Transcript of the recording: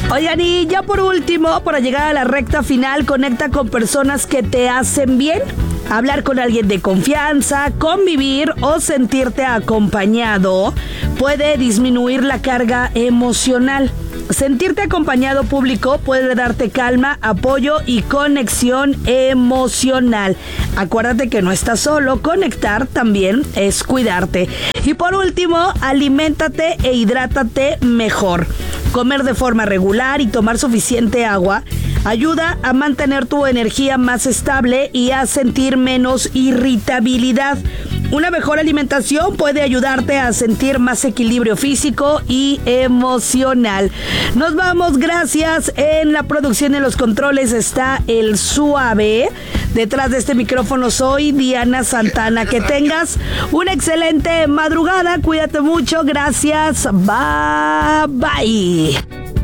Oigan, y ya por último, para llegar a la recta final, conecta con personas que te hacen bien. Hablar con alguien de confianza, convivir o sentirte acompañado puede disminuir la carga emocional. Sentirte acompañado público puede darte calma, apoyo y conexión emocional. Acuérdate que no estás solo, conectar también es cuidarte. Y por último, aliméntate e hidrátate mejor. Comer de forma regular y tomar suficiente agua ayuda a mantener tu energía más estable y a sentir menos irritabilidad. Una mejor alimentación puede ayudarte a sentir más equilibrio físico y emocional. Nos vamos, gracias. En la producción de los controles está el Suave. Detrás de este micrófono soy Diana Santana. Que tengas una excelente madrugada. Cuídate mucho. Gracias. Bye, bye.